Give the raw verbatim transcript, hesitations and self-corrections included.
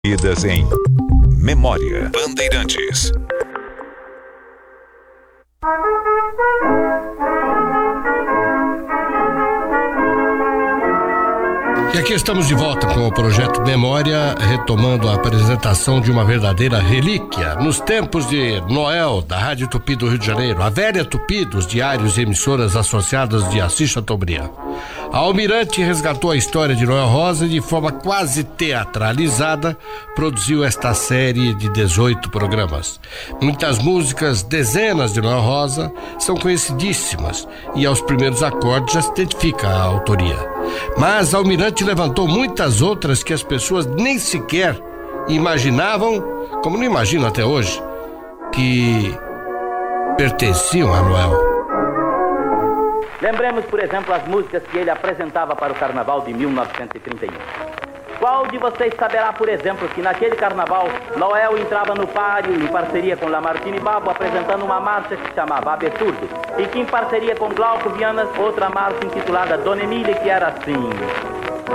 Idas em Memória Bandeirantes. E aqui estamos de volta com o Projeto Memória, retomando a apresentação de uma verdadeira relíquia. Nos tempos de Noel, da Rádio Tupi do Rio de Janeiro, a velha Tupi dos diários e emissoras associadas de Assis Chateaubriand. A Almirante resgatou a história de Noel Rosa e, de forma quase teatralizada, produziu esta série de dezoito programas. Muitas músicas, dezenas de Noel Rosa, são conhecidíssimas e aos primeiros acordes já se identifica a autoria. Mas a Almirante levantou muitas outras que as pessoas nem sequer imaginavam, como não imaginam até hoje, que pertenciam a Noel. Lembremos, por exemplo, as músicas que ele apresentava para o Carnaval de mil novecentos e trinta e um. Qual de vocês saberá, por exemplo, que naquele Carnaval, Noel entrava no páreo em parceria com Lamartine Babo, apresentando uma marcha que se chamava Absurdo, e que em parceria com Glauco Viana, outra marcha intitulada Dona Emília, que era assim...